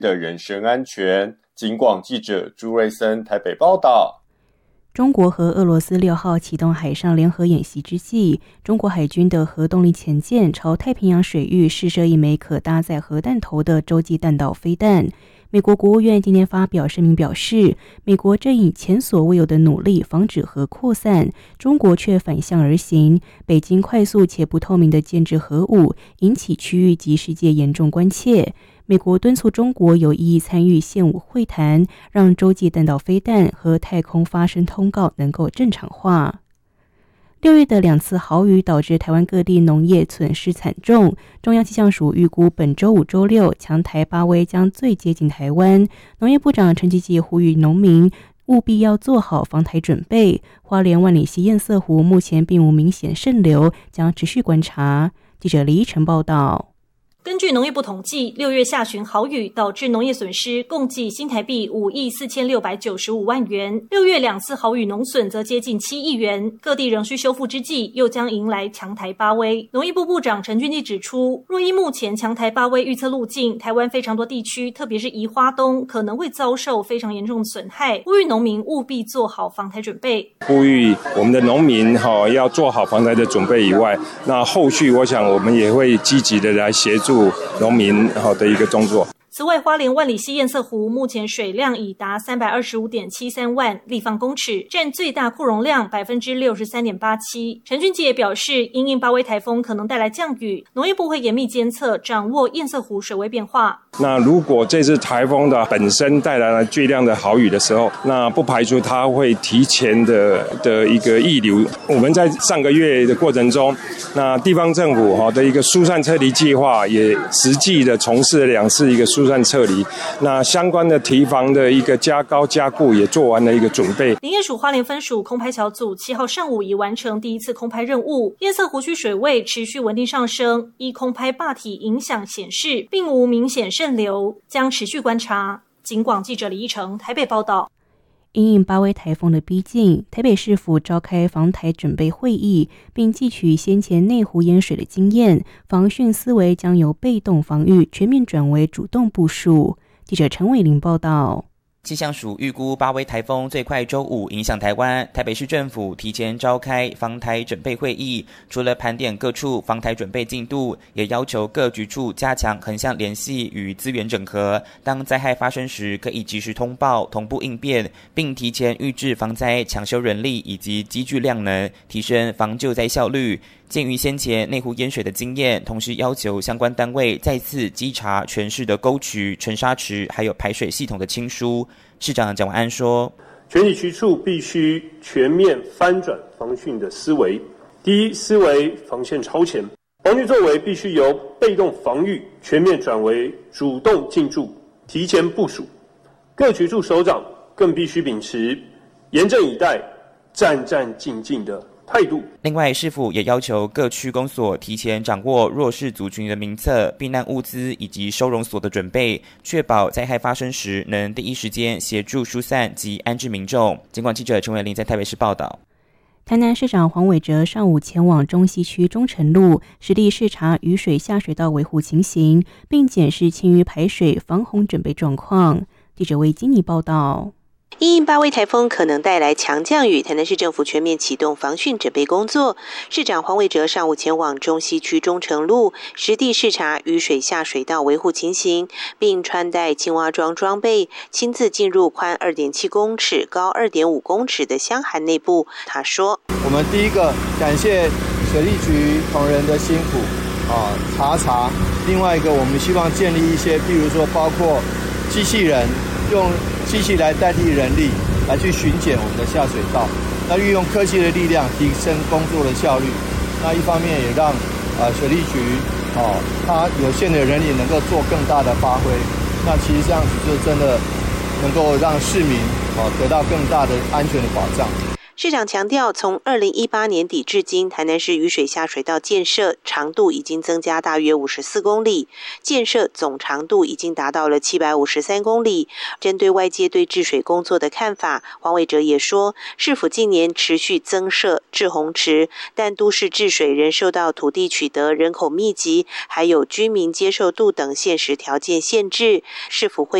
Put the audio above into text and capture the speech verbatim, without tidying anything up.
的人身安全。警广记者朱瑞森台北报道。 中国和俄罗斯六号启动海上联合演习之际，中国海军的核动力潜舰朝太平洋水域试射一枚可搭载核弹头的洲际弹道飞弹。美国国务院今天发表声明表示，美国正以前所未有的努力防止核扩散，中国却反向而行。北京快速且不透明的建制核武，引起区域及世界严重关切。美国敦促中国有意义参与现武会谈，让洲际弹道飞弹和太空发声通告能够正常化。六月的两次豪雨导致台湾各地农业损失惨重，中央气象署预估本周五、周六强台巴威将最接近台湾。农业部长陈吉吉呼吁农民务必要做好防台准备。花莲万里溪堰塞湖目前并无明显渗流，将持续观察。记者李依晨报道。 根据农业部统计，六月下旬豪雨导致农业损失共计新台币五亿四千六百九十五万元。六月两次豪雨农损则接近七亿元，各地仍需修复之际，又将迎来强台巴威。农业部部长陈俊基指出，若依目前强台巴威预测路径，台湾非常多地区，特别是宜花东，可能会遭受非常严重的损害，呼吁农民务必做好防台准备。 呼吁我们的农民、哦、要做好防台的准备以外，那后续我想我们也会积极的来协助农民的一个动作。 此外，花莲万里溪堰塞湖目前水量已达 三百二十五点七三万立方公尺，占最大库容量 百分之六十三点八七。陈俊基也表示，因应巴威台风可能带来降雨，农业部会严密监测，掌握堰塞湖水位变化。 那如果这次台风的本身带来了巨量的豪雨的时候，那不排除它会提前的的一个溢流。我们在上个月的过程中，那地方政府的一个疏散撤离计划也实际的从事了两次一个疏散撤离，那相关的堤防的一个加高加固也做完了一个准备。 林业署花莲分署空拍小组七号上午已完成第一次空拍任务，堰塞湖区水位持续稳定上升，依空拍坝体影响显示，并无明显渗流，将持续观察。警广记者李依成台北报道。 因应巴威台风的逼近，台北市府召开防台准备会议，并汲取先前内湖淹水的经验，防汛思维将由被动防御全面转为主动部署。记者陈伟玲报道。 气象署预估巴威台风最快周五影响台湾，台北市政府提前召开防台准备会议，除了盘点各处防台准备进度，也要求各局处加强横向联系与资源整合，当灾害发生时可以及时通报、同步应变，并提前预置防灾抢修人力以及机具量能，提升防救灾效率。鉴于先前内湖淹水的经验，同时要求相关单位再次稽查全市的沟渠、沉沙池还有排水系统的清疏。市长蒋万安说， 全体局处必须全面翻转防汛的思维。第一，思维防线超前，防御作为必须由被动防御全面转为主动进驻，提前部署。各局处首长更必须秉持严阵以待、战战兢兢的态度。 另外，市府也要求各区公所提前掌握弱势族群的名册、避难物资以及收容所的准备，确保灾害发生时能第一时间协助疏散及安置民众。警广记者陈伟玲在台北市报道。 台南市长黄伟哲上午前往中西区中城路实地视察雨水下水道维护情形，并检视清淤排水防洪准备状况。记者为金妮报道。 因应巴威台风可能带来强降雨，台南市政府全面启动防汛准备工作。市长黄伟哲上午前往中西区中城路实地视察雨水下水道维护情形，并穿戴青蛙装装备，亲自进入宽 二点七公尺、高 二点五公尺的箱涵内部。他说：“ 我们第一个感谢水利局同仁的辛苦啊，查查。另外一个，我们希望建立一些，譬如说包括机器人。”用机器来代替人力来去巡检我们的下水道，那运用科技的力量提升工作的效率。那一方面也让呃水利局哦，它有限的人力能够做更大的发挥。那其实这样子就真的能够让市民哦得到更大的安全的保障。 市长强调，从二零一八年底至今，台南市雨水下水道建设长度已经增加大约五十四公里，建设总长度已经达到了七百五十三公里。针对外界对治水工作的看法，黄伟哲也说，市府近年持续增设滞洪池，但都市治水仍受到土地取得、人口密集，还有居民接受度等现实条件限制，市府会